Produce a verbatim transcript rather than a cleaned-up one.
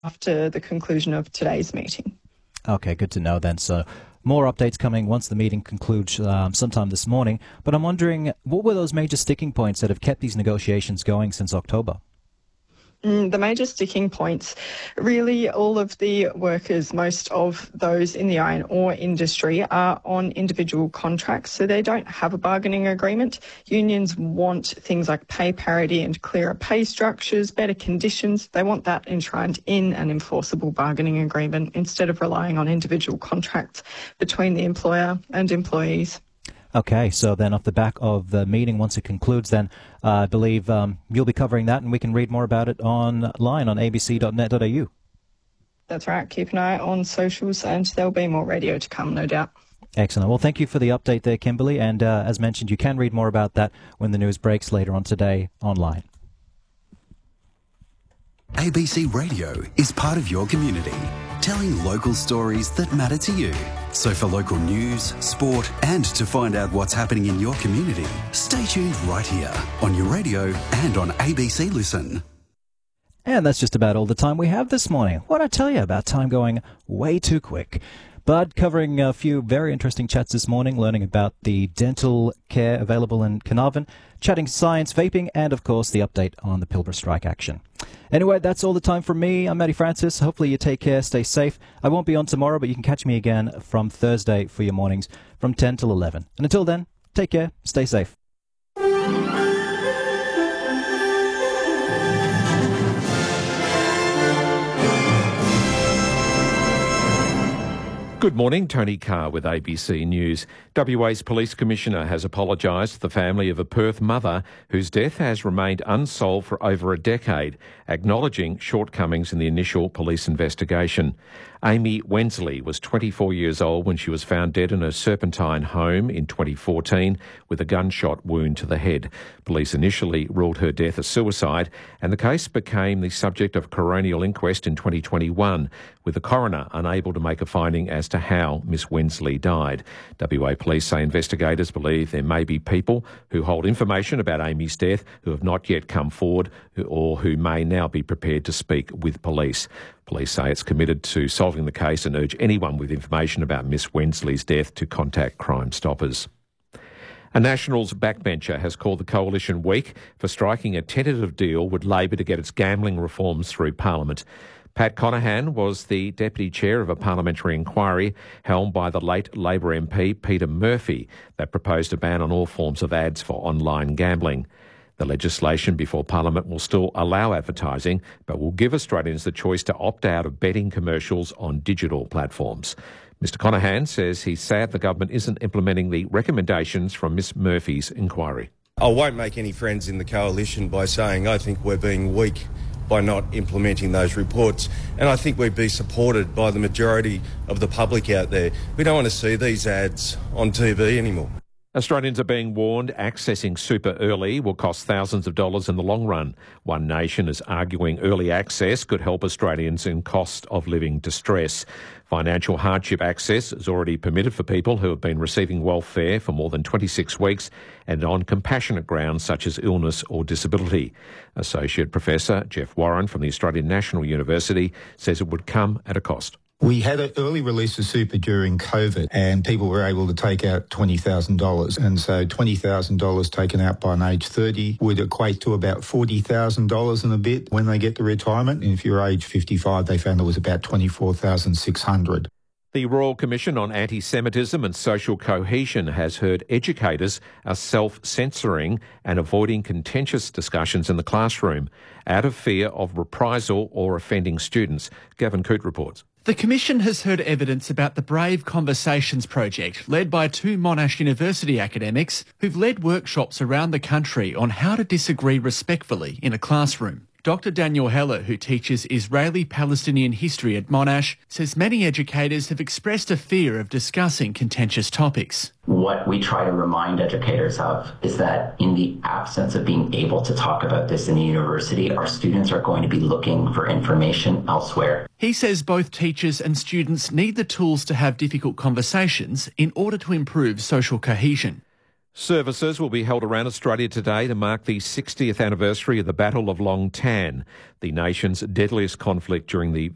after the conclusion of today's meeting. Okay, good to know then. So more updates coming once the meeting concludes um, sometime this morning. But I'm wondering, what were those major sticking points that have kept these negotiations going since October? Mm, the major sticking points, really all of the workers, most of those in the iron ore industry are on individual contracts, so they don't have a bargaining agreement. Unions want things like pay parity and clearer pay structures, better conditions. They want that enshrined in an enforceable bargaining agreement instead of relying on individual contracts between the employer and employees. Okay, so then off the back of the meeting, once it concludes, then uh, I believe um, you'll be covering that, and we can read more about it online on a b c dot net dot a u. That's right. Keep an eye on socials, and there'll be more radio to come, no doubt. Excellent. Well, thank you for the update there, Kimberly. And uh, as mentioned, you can read more about that when the news breaks later on today online. A B C Radio is part of your community, telling local stories that matter to you. So for local news, sport, and to find out what's happening in your community, stay tuned right here on your radio and on A B C Listen. And that's just about all the time we have this morning. What'd I tell you about time going way too quick? But covering a few very interesting chats this morning, learning about the dental care available in Carnarvon, chatting science, vaping, and, of course, the update on the Pilbara strike action. Anyway, that's all the time from me. I'm Matty Francis. Hopefully you take care, stay safe. I won't be on tomorrow, but you can catch me again from Thursday for your mornings from ten till eleven. And until then, take care, stay safe. Good morning, Tony Carr with A B C News. W A's Police Commissioner has apologised to the family of a Perth mother whose death has remained unsolved for over a decade, acknowledging shortcomings in the initial police investigation. Amy Wensley was twenty-four years old when she was found dead in her Serpentine home in twenty fourteen with a gunshot wound to the head. Police initially ruled her death a suicide, and the case became the subject of a coronial inquest in twenty twenty-one, with the coroner unable to make a finding as to how Miss Wensley died. W A Police say investigators believe there may be people who hold information about Amy's death who have not yet come forward or who may now be prepared to speak with police. Police say it's committed to solving the case and urge anyone with information about Miss Wensley's death to contact Crime Stoppers. A Nationals backbencher has called the Coalition weak for striking a tentative deal with Labor to get its gambling reforms through Parliament. Pat Conahan was the deputy chair of a parliamentary inquiry helmed by the late Labor M P Peter Murphy that proposed a ban on all forms of ads for online gambling. The legislation before Parliament will still allow advertising, but will give Australians the choice to opt out of betting commercials on digital platforms. Mister Conahan says he's sad the government isn't implementing the recommendations from Miss Murphy's inquiry. I won't make any friends in the coalition by saying I think we're being weak by not implementing those reports, and I think we'd be supported by the majority of the public out there. We don't want to see these ads on T V anymore. Australians are being warned accessing super early will cost thousands of dollars in the long run. One Nation is arguing early access could help Australians in cost of living distress. Financial hardship access is already permitted for people who have been receiving welfare for more than twenty-six weeks and on compassionate grounds such as illness or disability. Associate Professor Jeff Warren from the Australian National University says it would come at a cost. We had an early release of super during COVID and people were able to take out twenty thousand dollars. And so twenty thousand dollars taken out by an age thirty would equate to about forty thousand dollars and a bit when they get to retirement. And if you're age fifty-five, they found it was about twenty-four thousand six hundred dollars. The Royal Commission on Anti-Semitism and Social Cohesion has heard educators are self-censoring and avoiding contentious discussions in the classroom out of fear of reprisal or offending students. Gavin Coote reports. The Commission has heard evidence about the Brave Conversations project, led by two Monash University academics who've led workshops around the country on how to disagree respectfully in a classroom. Doctor Daniel Heller, who teaches Israeli-Palestinian history at Monash, says many educators have expressed a fear of discussing contentious topics. What we try to remind educators of is that in the absence of being able to talk about this in the university, our students are going to be looking for information elsewhere. He says both teachers and students need the tools to have difficult conversations in order to improve social cohesion. Services will be held around Australia today to mark the sixtieth anniversary of the Battle of Long Tan, the nation's deadliest conflict during the